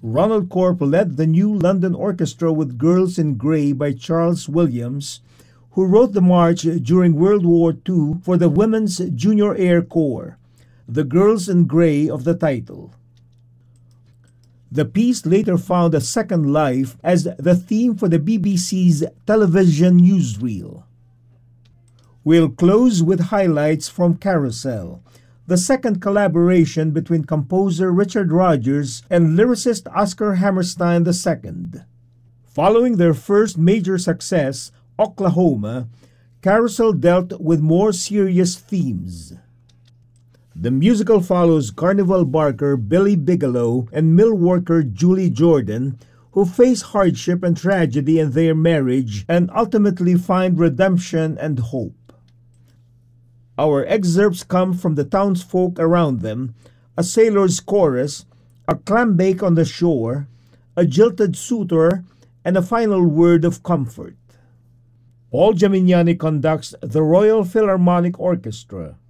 Ronald Corp led the new London Orchestra with Girls in Grey by Charles Williams, who wrote the march during World War II for the Women's Junior Air Corps, the Girls in Grey of the title. The piece later found a second life as the theme for the BBC's television newsreel. We'll close with highlights from Carousel, the second collaboration between composer Richard Rodgers and lyricist Oscar Hammerstein II. Following their first major success, Oklahoma, Carousel dealt with more serious themes. The musical follows Carnival barker Billy Bigelow and mill worker Julie Jordan, who face hardship and tragedy in their marriage and ultimately find redemption and hope. Our excerpts come from the townsfolk around them, a sailor's chorus, a clambake on the shore, a jilted suitor, and a final word of comfort. Paul Gimignani conducts the Royal Philharmonic Orchestra.